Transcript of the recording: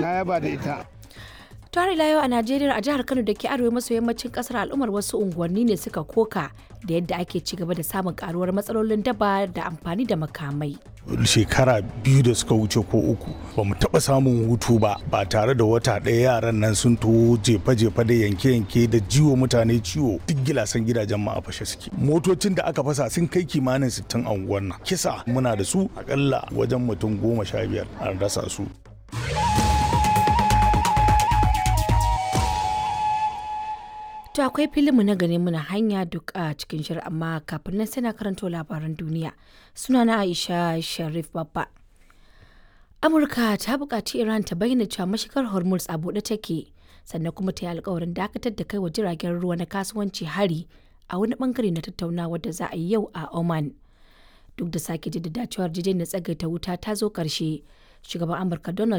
na yaba da ita. Tare layo a Najeriya a jihar Kano da ke arewa maso yammacin kasar al'ummar wasu unguwanni ne suka koka da yadda ake ci gaba da samun karuwar matsalolin daba da amfani da makamai. Shekara 2 da suka wuce ko 3 ba mu taɓa samun hutu ba tare da wata ɗaya yaran nan sun to jefa-jefa da yanke-yanke da jiwo mutane ciwo duk gilasan gidajen mu a fashe suke. Motocin da aka fasa sun kai kimanin 60 a unguwar nan. Kisa muna da su akalla wajen mutum 15 an rasa su. To akwai filinmu na gane muna hanya duk a cikin shirin amma kafin nan sai na karanto labaran duniya. Sunana Aisha Sharif Babba. Amurka ta buƙaci Iran ta bayyana cewa mashigar Hormuz a buɗe take sannan kuma ta yi alkawarin dakatar da kai wa jiragen ruwa na kasuwanci hari a wani bangare na tattaunawa da za a yi yau a Oman. Duk da sake jaddada cewa yarjejeniyar tsagaita wuta ta zo ƙarshe, shugaban Amurka Donald